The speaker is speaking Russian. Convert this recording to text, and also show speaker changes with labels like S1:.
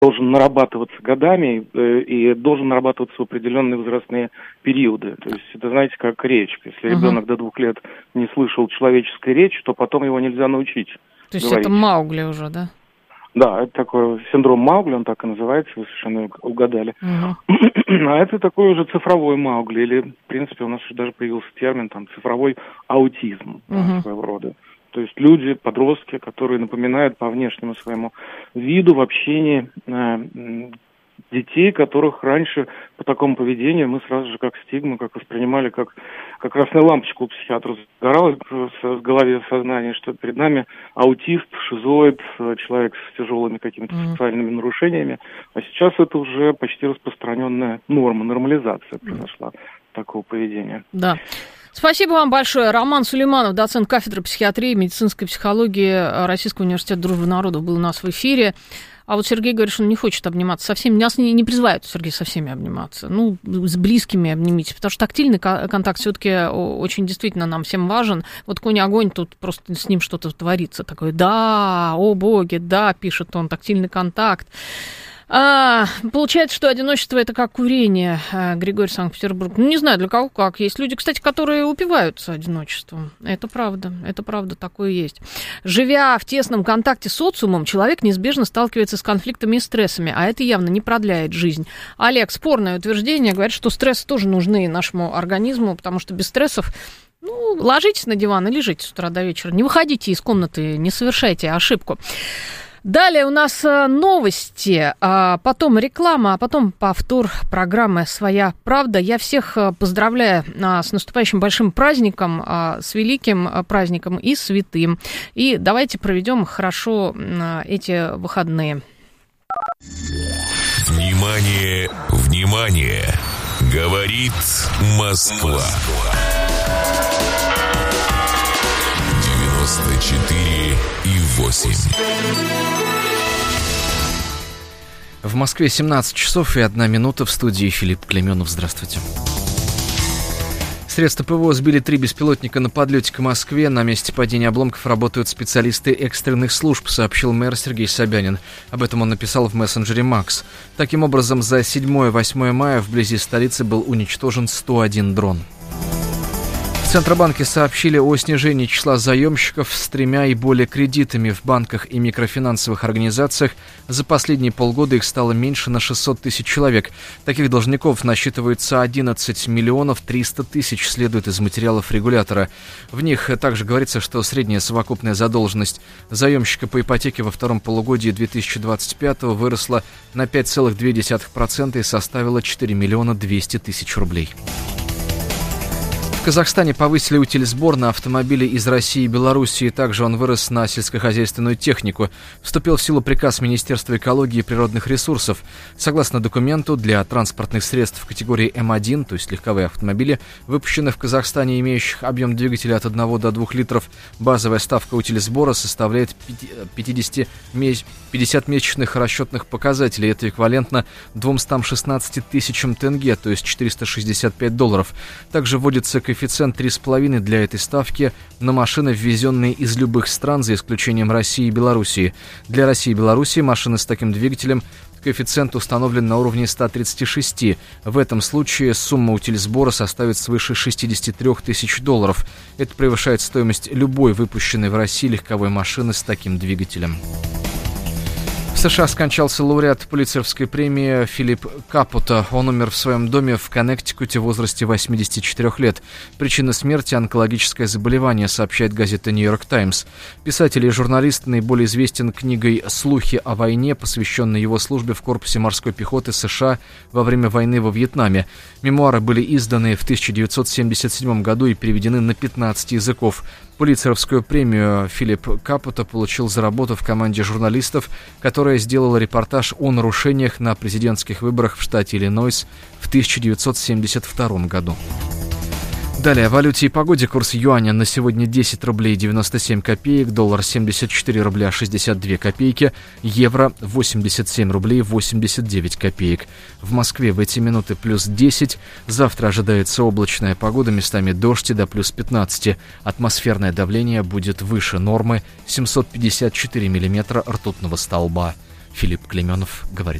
S1: должен нарабатываться годами и должен нарабатываться в определенные возрастные периоды. То есть это, знаете, как речь. Если ребенок до 2 лет не слышал человеческой речи, то потом его нельзя научить
S2: То есть
S1: говорить.
S2: это Маугли уже, да?
S1: Да, это такой синдром Маугли, он так и называется, вы совершенно угадали. А это такой уже цифровой Маугли, или, в принципе, у нас уже даже появился термин, там, цифровой аутизм, своего рода. То есть люди, подростки, которые напоминают по внешнему своему виду в общении детей, которых раньше по такому поведению мы сразу же как стигму, как воспринимали, как красная лампочка у психиатра загоралась в голове, в сознании, что перед нами аутист, шизоид, человек с тяжелыми какими-то социальными нарушениями. А сейчас это уже почти распространенная норма, нормализация произошла такого поведения.
S2: Да. Спасибо вам большое. Роман Сулейманов, доцент кафедры психиатрии и медицинской психологии Российского университета дружбы народов, был у нас в эфире. А вот Сергей говорит, что он не хочет обниматься со всеми. Нас не призывают, Сергей, со всеми обниматься. Ну, с близкими обнимитесь, потому что тактильный контакт все-таки очень действительно нам всем важен. Вот конь-огонь, тут просто с ним что-то творится. Такое, да, о боги, да, пишет он, тактильный контакт. Получается, что одиночество – это как курение, Григорий, Санкт-Петербург. Ну, не знаю, для кого как. Есть люди, кстати, которые упиваются одиночеством. Это правда, такое есть. Живя в тесном контакте с социумом, человек неизбежно сталкивается с конфликтами и стрессами, а это явно не продляет жизнь. Олег, спорное утверждение, говорит, что стрессы тоже нужны нашему организму, потому что без стрессов ложитесь на диван и лежите с утра до вечера. Не выходите из комнаты, не совершайте ошибку. Далее у нас новости, потом реклама, а потом повтор программы «Своя правда». Я всех поздравляю с наступающим большим праздником, с великим праздником и святым. И давайте проведем хорошо эти выходные.
S3: Внимание, внимание! Говорит Москва. 94,8.
S4: В Москве 17 часов и 1 минута. В студии Филипп Клеменов. Здравствуйте. Средства ПВО сбили 3 беспилотника на подлете к Москве. На месте падения обломков работают специалисты экстренных служб, сообщил мэр Сергей Собянин. Об этом он написал в мессенджере Макс. Таким образом, за 7-8 мая вблизи столицы был уничтожен 101 дрон. В Центробанке сообщили о снижении числа заемщиков с 3 и более кредитами в банках и микрофинансовых организациях. За последние полгода их стало меньше на 600 тысяч человек. Таких должников насчитывается 11 миллионов 300 тысяч, следует из материалов регулятора. В них также говорится, что средняя совокупная задолженность заемщика по ипотеке во втором полугодии 2025 выросла на 5,2% и составила 4 миллиона 200 тысяч рублей. В Казахстане повысили утилизбор на автомобили из России и Белоруссии. Также он вырос на сельскохозяйственную технику. Вступил в силу приказ Министерства экологии и природных ресурсов. Согласно документу, для транспортных средств в категории М1, то есть легковые автомобили, выпущенных в Казахстане, имеющих объем двигателя от 1 до 2 литров, базовая ставка утилизбора составляет 50 месячных расчетных показателей. Это эквивалентно 216 тысячам тенге, то есть $465. Также вводится коэффициент 3,5 для этой ставки на машины, ввезенные из любых стран, за исключением России и Белоруссии. Для России и Белоруссии машины с таким двигателем коэффициент установлен на уровне 136. В этом случае сумма утилизбора составит свыше $63 тысяч. Это превышает стоимость любой выпущенной в России легковой машины с таким двигателем. В США скончался лауреат Пулитцеровской премии Филипп Капуто. Он умер в своем доме в Коннектикуте в возрасте 84 лет. Причина смерти – онкологическое заболевание, сообщает газета «Нью-Йорк Таймс». Писатель и журналист наиболее известен книгой «Слухи о войне», посвященной его службе в корпусе морской пехоты США во время войны во Вьетнаме. Мемуары были изданы в 1977 году и переведены на 15 языков. Пулитцеровскую премию Филипп Капуто получил за работу в команде журналистов, которая сделала репортаж о нарушениях на президентских выборах в штате Иллинойс в 1972 году. Далее о валюте и погоде. Курс юаня на сегодня 10 рублей 97 копеек, доллар 74 рубля 62 копейки, евро 87 рублей 89 копеек. В Москве в эти минуты плюс 10. Завтра ожидается облачная погода, местами дождь до плюс 15. Атмосферное давление будет выше нормы 754 миллиметра ртутного столба. Филипп Клейменов говорит.